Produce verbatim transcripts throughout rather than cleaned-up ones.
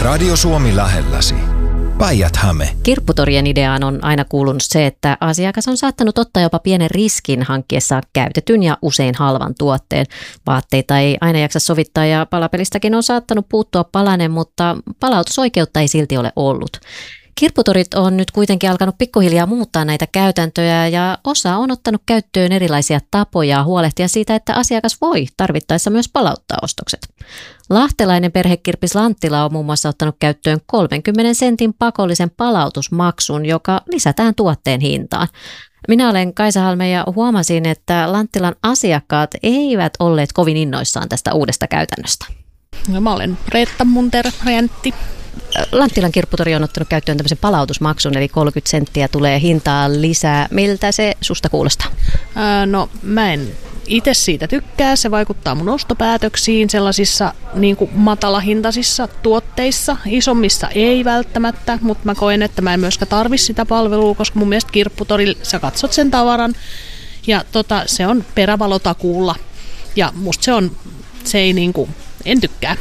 Radio Suomi lähelläsi. Päijät-Häme. Kirpputorien ideaan on aina kuulunut se, että asiakas on saattanut ottaa jopa pienen riskin hankkiessaan käytetyn ja usein halvan tuotteen. Vaatteita ei aina jaksa sovittaa ja palapelistäkin on saattanut puuttua palanen, mutta palautusoikeutta ei silti ole ollut. Kirpputorit on nyt kuitenkin alkanut pikkuhiljaa muuttaa näitä käytäntöjä ja osa on ottanut käyttöön erilaisia tapoja huolehtia siitä, että asiakas voi tarvittaessa myös palauttaa ostokset. Lahtelainen perhekirppis Lanttila on muun muassa ottanut käyttöön kolmenkymmenen sentin pakollisen palautusmaksun, joka lisätään tuotteen hintaan. Minä olen Kaisa Halme ja huomasin, että Lanttilan asiakkaat eivät olleet kovin innoissaan tästä uudesta käytännöstä. No, mä olen Reetta Munter-Räntti. Lanttilan kirpputori on ottanut käyttöön tämmöisen palautusmaksun, eli kolmekymmentä senttiä tulee hintaa lisää. Miltä se susta kuulostaa? Ää, no mä en itse siitä tykkää. Se vaikuttaa mun ostopäätöksiin sellaisissa niin kuin matalahintaisissa tuotteissa. Isommissa ei välttämättä, mutta mä koen, että mä en myöskään tarvitse sitä palvelua, koska mun mielestä kirpputori, sä katsot sen tavaran ja tota, se on perävalotakuulla. Ja musta se on, se ei niin kuin, en tykkää.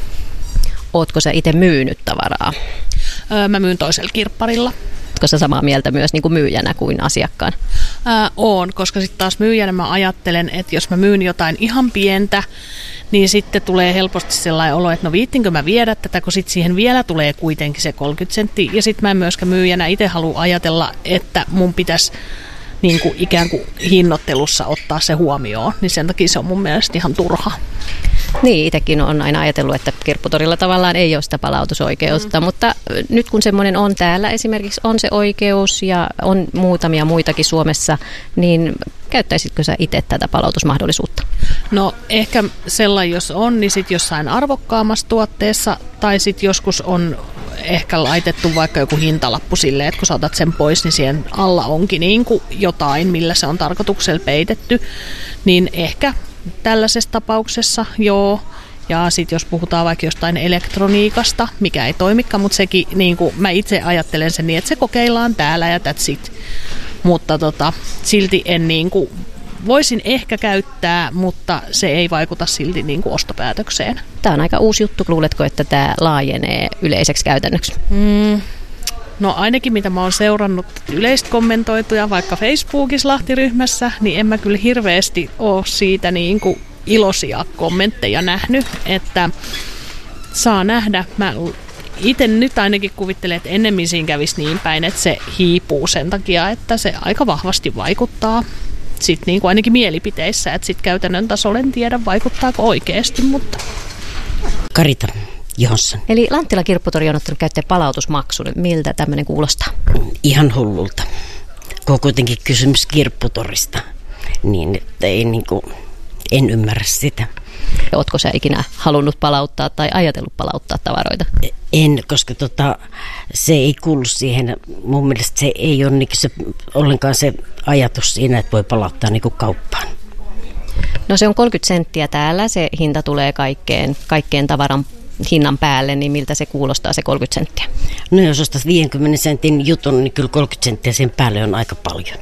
Ootko sä itse myynyt tavaraa? Öö, mä myyn toisella kirpparilla. Ootko sä samaa mieltä myös niin kuin myyjänä kuin asiakkaan? Öö, oon, koska sitten taas myyjänä mä ajattelen, että jos mä myyn jotain ihan pientä, niin sitten tulee helposti sellainen olo, että no viittinkö mä viedä tätä, kun sitten siihen vielä tulee kuitenkin se kolmekymmentä senttiä. Ja sitten mä en myöskään myyjänä itse halua ajatella, että mun pitäisi niin kuin ikään kuin hinnoittelussa ottaa se huomioon. Niin sen takia se on mun mielestä ihan turha. Niin, itsekin on aina ajatellut, että kirpputorilla tavallaan ei ole sitä palautusoikeutta, mm. mutta nyt kun semmoinen on täällä, esimerkiksi on se oikeus ja on muutamia muitakin Suomessa, niin käyttäisitkö sä itse tätä palautusmahdollisuutta? No ehkä sellainen, jos on, niin sitten jossain arvokkaammassa tuotteessa tai sitten joskus on ehkä laitettu vaikka joku hintalappu silleen, että kun sä otat sen pois, niin siihen alla onkin niin kuin jotain, millä se on tarkoituksella peitetty, niin ehkä tällaisessa tapauksessa joo. Ja sitten jos puhutaan vaikka jostain elektroniikasta, mikä ei toimikaan, mutta sekin, niin kuin mä itse ajattelen sen niin, että se kokeillaan täällä ja that's it. Mutta tota, silti en niin kuin, voisin ehkä käyttää, mutta se ei vaikuta silti niin kuin ostopäätökseen. Tämä on aika uusi juttu. Luuletko, että tämä laajenee yleiseksi käytännöksi? Mm. No ainakin mitä mä oon seurannut yleistä kommentoituja vaikka Facebookissa Lahti-ryhmässä, niin en mä kyllä hirveästi ole siitä niin kuin iloisia kommentteja nähnyt, että saa nähdä. Mä itse nyt ainakin kuvittelen, että ennemmin siinä kävisi niin päin, että se hiipuu sen takia, että se aika vahvasti vaikuttaa sitten niin kuin ainakin mielipiteissä, että sitten käytännön tasolla en tiedä vaikuttaako oikeasti, mutta Karita Johansson. Eli Lanttilan kirpputori on ottanut käyttöön palautusmaksun. Miltä tämmöinen kuulostaa? Ihan hullulta. Kun on kuitenkin kysymys kirpputorista, niin että ei niin kuin, en ymmärrä sitä. Ootko sä ikinä halunnut palauttaa tai ajatellut palauttaa tavaroita? En, koska tota, se ei kuulu siihen. Mun mielestä se ei ole niin se, ollenkaan se ajatus siinä, että voi palauttaa niin kuin kauppaan. No se on kolmekymmentä senttiä täällä. Se hinta tulee kaikkeen, kaikkeen tavaran hinnan päälle, niin miltä se kuulostaa se kolmekymmentä senttiä? No jos ostat viidenkymmenen sentin jutun, niin kyllä kolmekymmentä senttiä sen päälle on aika paljon.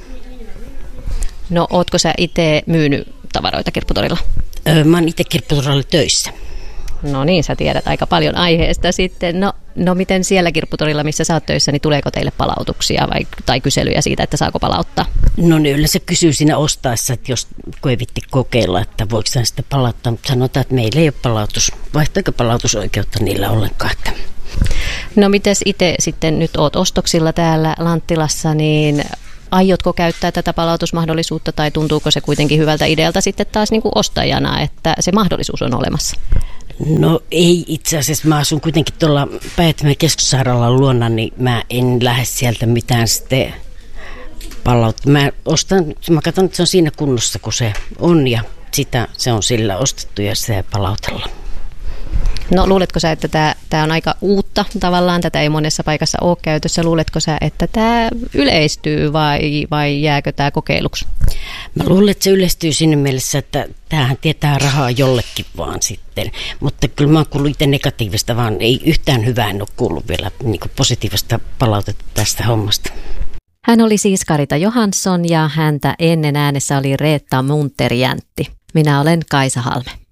No ootko sä itse myynyt tavaroita kirpputorilla? Öö, mä oon itse kirpputorilla töissä. No niin, sä tiedät aika paljon aiheesta sitten. No, no miten siellä kirpputorilla, missä sä oot töissä, niin tuleeko teille palautuksia vai, tai kyselyjä siitä, että saako palauttaa? No niin, yleensä kysyy siinä ostaessa, että jos ei vitti kokeilla, että voiko sen sitä palauttaa, mutta sanotaan, että meillä ei ole palautus, vaihtoiko palautusoikeutta niillä ollenkaan. No mites itse sitten nyt oot ostoksilla täällä Lanttilassa, niin aiotko käyttää tätä palautusmahdollisuutta tai tuntuuko se kuitenkin hyvältä idealta sitten taas niin kuin ostajana, että se mahdollisuus on olemassa? No ei itse asiassa. Mä asun kuitenkin tuolla Päijät-Hämeen keskussairaalan luona, niin mä en lähde sieltä mitään sitten palauttaa. Mä ostan, mä katson, että se on siinä kunnossa, kun se on ja sitä se on sillä ostettu ja sitä palautella. No luuletko sä, että tämä, tämä on aika uutta tavallaan, tätä ei monessa paikassa ole käytössä. Luuletko sä, että tämä yleistyy vai, vai jääkö tämä kokeiluksi? Mä luulen, että se yleistyy siinä mielessä, että tämähän tietää rahaa jollekin vaan sitten. Mutta kyllä mä oon kuullut itse negatiivista, vaan ei yhtään hyvää en ole kuullut vielä niin kuin positiivista palautetta tästä hommasta. Hän oli siis Karita Johansson ja häntä ennen äänessä oli Reetta Munter-Räntti. Minä olen Kaisa Halme.